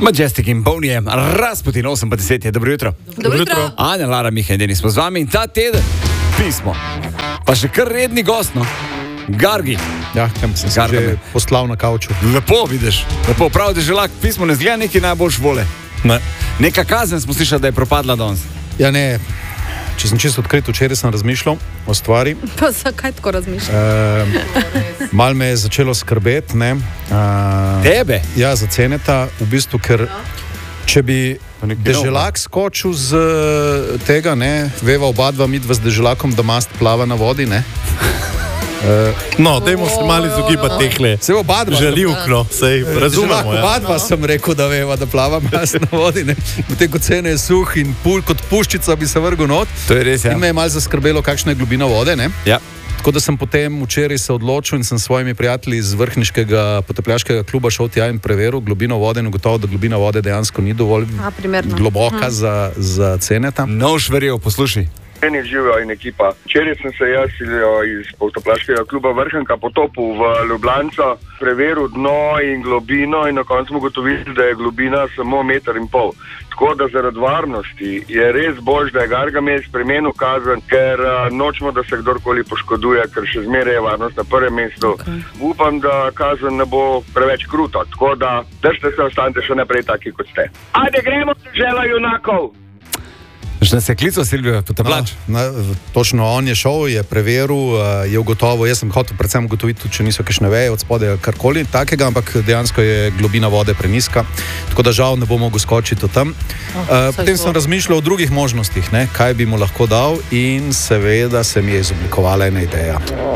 Majestic in Boniem, Rasputin 8:10 je, dobro jutro. Dobro jutro. Anja, Lara, Miha in Denis smo z vami in ta teden pismo. Pa še kar redni gost, no? Gargi. Ja, kam sem se že poslal na kavču. Lepo vidiš, lepo, prav deželak pismo ne zgleda neki najboljš vole. Ne. Neka kazen smo slišali, da je propadla danes. Ja, ne, če sem čisto odkrit, včeraj sem razmišljal o stvari. Pa zakaj tako razmišljaš? Mal me je začelo skrbeti, ne. Tebe? Ja, za Ceneta, v bistvu, ker če bi deželak skočil z tega, ne, veva oba dva midva z deželakom, da mast plava na vodi, ne. No, dajmo se malo izogibati tehle. Se oba dva. Žaljivkno, sej razumemo. Oba dva sem rekel, da veva, da plava mast na vodi, ne. Potem, ko Cene je suh in kot puščica bi se vrgel not. To je res, ja. In me je malo zaskrbelo, kakšna je globina vode, ne. Ja. Tako da sem potem včeraj se odločil in sem s svojimi prijatelji iz vrhniškega potapljaškega kluba šel tja in preveril globino vode in ugotovil, da globina vode dejansko ni dovolj globoka za Ceneta. No, šverjev, poslušaj. Meni živijo in ekipa. Včeraj sem se jaz iz potapljaškega kluba Vrhnika potopil v Ljubljanco, preveril dno in globino in na koncu smo ugotovili, da je globina samo 1,5 metra. Tako da zaradi varnosti je res bolj, da je Gargamel spremenil kazen, ker nočemo, da se kdorkoli poškoduje, ker še zmeraj je varnost na prvem mestu. Okay. Upam, da kazen ne bo preveč kruta, tako da držite se, ostanite še naprej taki, kot ste. Ajde, gremo dežela junakov! Že se je klical Silvijo Potapljač? Točno, on je šel, je preveril, je ugotovil, jaz sem hotel predvsem ugotoviti, če niso kakšne veje od spodaj karkoli takega, ampak dejansko je globina vode preniska, tako da žal ne bo mogel skočiti tam. Potem sem razmišljal o drugih možnostih, ne, kaj bi mu lahko dal in seveda se mi je izoblikovala ena ideja.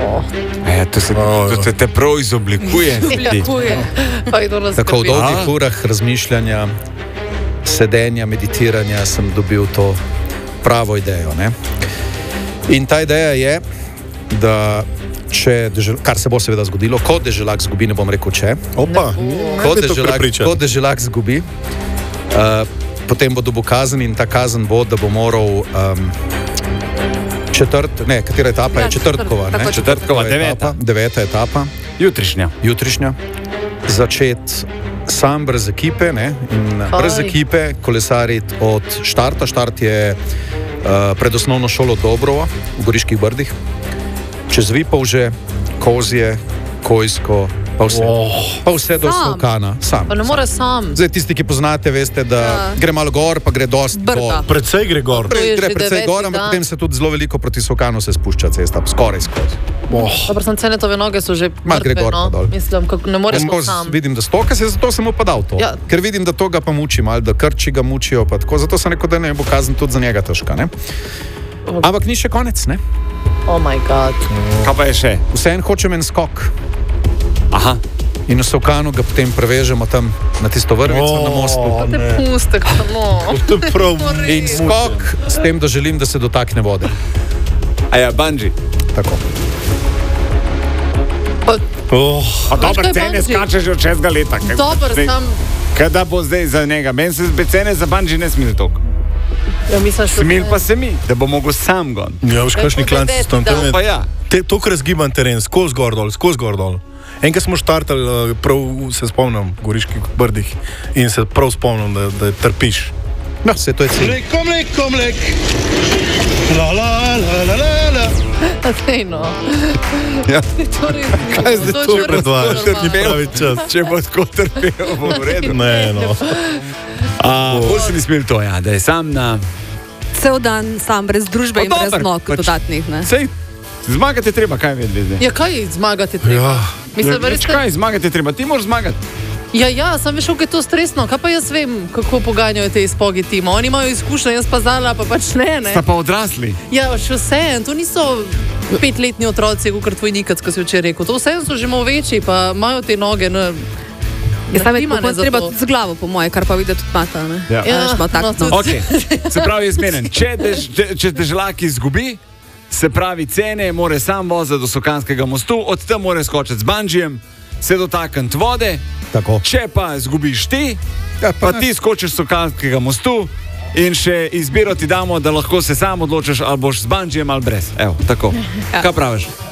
To te prav izoblikuje. Tako v dolgih urah razmišljanja, sedenja, meditiranja sem dobil to pravo idejo, ne? In ta ideja je, da kar se bo seveda zgodilo, ko deželak zgubi, ne bom rekel če. Ko deželak zgubi, potem bo dobil kazen in ta kazen bo, da bo moral katera etapa je? Četrtkova, ne? Četrtkova, deveta etapa. Jutrišnja. Začeti sam brez ekipe, ne? In brez ekipe kolesariti od štarta. Štart je pred osnovno šolo Dobrova v Goriških Brdih. Čez Vipavže, Kozje, Kojsko, pa vse do Solkana. Sam. Pa ne more sam. Zdaj tisti, ki poznate, veste, da gre malo gor, pa gre dosti dol. Predvsej gre gor. Gre predvsej gor, ampak potem se tudi zelo veliko proti Solkanu se spušča cesta, skoraj skozi. Dobro, sem Cenetove noge so že mrtve, no. Mislim, ne more sam. Vidim, da stoka se, zato sem mu pa dal to. Ja. Ker vidim, da to ga pa muči malo, da krči ga mučijo, pa tako. Zato sem rekel, da ne bo kazen tudi za njega težka, ne. Ampak ni še konec, ne. Oh my god. Kaj pa je še? Vseeno hočem en skok. Aha. In v Solkanu ga potem prevežemo tam na tisto vrvico na mostu. To je pustek, samo. In skok s tem, da želim, da se dotakne vode. Aja, bungee. Tako. Dober, Cene skače že od 6 leta. Dober, sam. Kada bo zdaj za njega? Meni se Cene za bungee ne smil toliko. Ja, smil pa se mi, da bo mogel sam gon. Ja, veš, kakšni klanci s tam. Pa ja. Toliko razgiban teren, skozi gor dol. Enkrat smo štartali, prav se spomnim v Goriških Brdih in se prav spomnim, da trpiš. No, vse to je cilj. Mlek. La. Sejno. Ja. Kaj zdaj to predvajaš? Ni pravi čas. Če bo tako trpel, bo v redu. Ne, no. Bolj se ni smel to, ja, da je sam na... Cel dan sam, brez družbe in brez nog dodatnih, ne? Sej, zmagati treba, kaj vedeli zdaj? Ja, kaj zmagati treba? Kaj zmagati treba? Ti moraš zmagati. Ja, sem veš, kako je to stresno. Kaj pa jaz vem, kako poganjajo te izpogi tima? Oni imajo izkušnje, jaz pa Zala, pa pač ne. Sta pa odrasli. Ja, še vseeno, to niso 5-letni otroci, kot tvoj nikac, ko si včeraj rekel. To vseeno so že malo večji, pa imajo te noge, ne. Treba tudi z glavo, po moje, kar pa vidi tudi mata, ne? Ja, okay. Se pravi, je zmenen. Če deželak izgubi, se pravi, Cene more sam voziti do Solkanskega mostu, od tam more skočiti z bungeejem, se dotakniti vode. Tako. Če pa izgubiš ti, pa ti skočiš s Solkanskega mostu in še izbiro ti damo, da lahko se sam odločiš, ali boš z bungeejem ali brez. Evo, tako. Kaj praviš?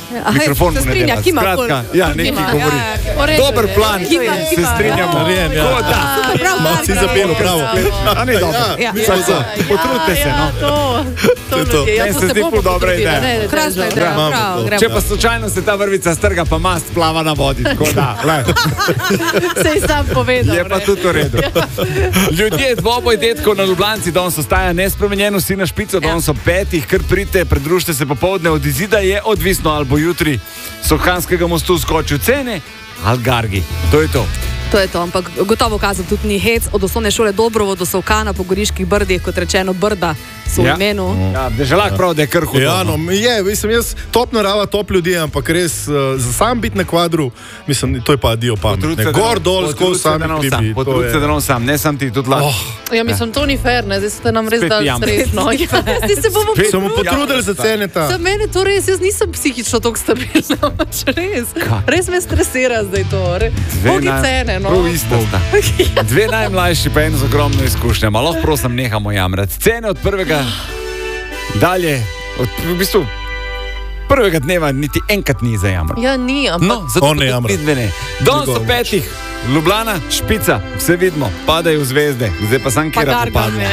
Mikrofon mu ne strinja, dela. kima Skratka, bolj. ja, nekaj Kima, govori. Dober plan, se strinjamo. Tako da. Malo si zapelo, pravo. A ne dobro. Potrudite se, no. To Meni se zdi ful dobra ideja. Krasna ideja, prav, gremo. Če pa slučajno se ta vrvica strga, pa mast plava na vodi. Tako da, Sej sam povedal. je pa tudi v redu. Ljudje, dvoboj detkov na Ljubljanci, danes ostaja nespremenjen, vsi na špico, danes so 5, kar pridite, pridružite se popoldne, od izida je odvisno, ali bo jutri Sokanskega mostu skočil cene, ali Gargi. To je to. To je to, ampak gotovo kazal tudi ni hec od osnovne šole Dobrovo do Solkana po Goriških brdih, kot rečeno Brda so v imenu. Ja, Deželak prav, da je kar hudo. Ja, no, mislim, jaz top narava, top ljudi, ampak res za sam biti na kvadru, mislim, to je pa dio pamet. Gor, dol, skozi sami hribi. Potrudite, da nam sam, ne sam ti, tudi lahko. Ja, mislim, to ni fair, ne, zdaj ste nam res Spet dali jam. strešno. Zdaj se bomo Se bomo potrudili za cene ta. Za mene to res, jaz nisem psihično tako stabilna, res me stresira zdaj to. Bogi cene, no. Prav ista sta. Dve najmlajši pa en z ogromno izkušnjama. Lahko prosim, nehamo jamrati. Cene od prvega dalje, v bistvu prvega dneva niti enkrat ni za jamrati. Ja, ni, ampak... No, zato On ne tudi jamra. vidve ne. Danes do 5, Ljubljana, špica, vse vidimo, padajo zvezde, zdaj pa sam kera Garga popadne. me.